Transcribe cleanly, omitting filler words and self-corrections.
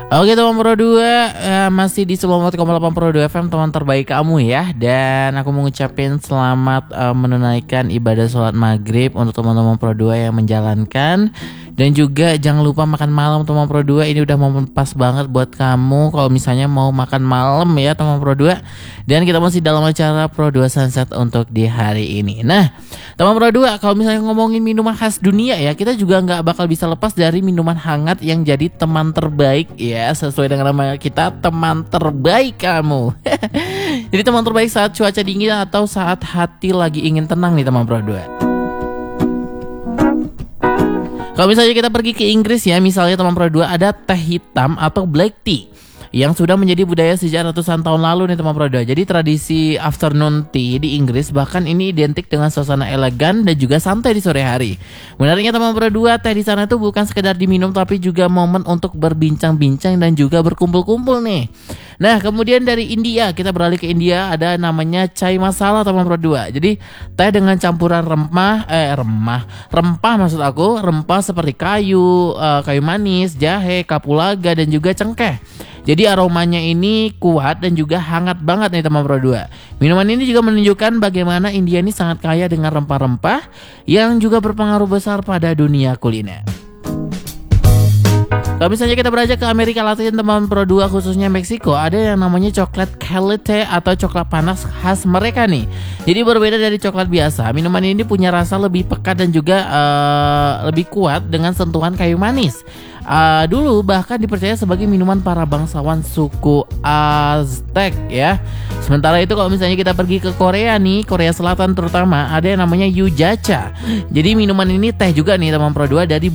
Oke teman Pro 2, masih di 94,8 Pro 2 FM, teman terbaik kamu ya. Dan aku mau ngucapin selamat menunaikan ibadah sholat maghrib untuk teman-teman Pro 2 yang menjalankan. Dan juga jangan lupa makan malam teman Pro 2. Ini udah momen pas banget buat kamu kalau misalnya mau makan malam ya teman Pro 2. Dan kita masih dalam acara Pro 2 Sunset untuk di hari ini. Nah teman Pro 2, kalau misalnya ngomongin minuman khas dunia ya, kita juga nggak bakal bisa lepas dari minuman hangat yang jadi teman terbaik ya. Sesuai dengan nama kita, teman terbaik kamu. Jadi teman terbaik saat cuaca dingin atau saat hati lagi ingin tenang nih teman Pro 2. Kalau misalnya kita pergi ke Inggris ya, misalnya teman Pro 2, ada teh hitam atau black tea yang sudah menjadi budaya sejak ratusan tahun lalu nih teman Pro 2. Jadi tradisi afternoon tea di Inggris bahkan ini identik dengan suasana elegan dan juga santai di sore hari. Menariknya teman Pro 2, teh di sana tuh bukan sekedar diminum tapi juga momen untuk berbincang-bincang dan juga berkumpul-kumpul nih. Nah kemudian dari India, kita beralih ke India, ada namanya chai masala teman Pro 2. Jadi teh dengan campuran rempah maksud aku, rempah seperti kayu manis, jahe, kapulaga dan juga cengkeh. Jadi aromanya ini kuat dan juga hangat banget nih teman Pro 2. Minuman ini juga menunjukkan bagaimana India ini sangat kaya dengan rempah-rempah yang juga berpengaruh besar pada dunia kuliner. Kalau misalnya kita beranjak ke Amerika Latin teman Pro 2, khususnya Meksiko, ada yang namanya coklat caliente atau coklat panas khas mereka nih. Jadi berbeda dari coklat biasa, minuman ini punya rasa lebih pekat dan juga lebih kuat dengan sentuhan kayu manis. Dulu bahkan dipercaya sebagai minuman para bangsawan suku Aztec ya. Sementara itu kalau misalnya kita pergi ke Korea nih, Korea Selatan terutama, ada yang namanya Yujacha. Jadi minuman ini teh juga nih teman Pro 2 dari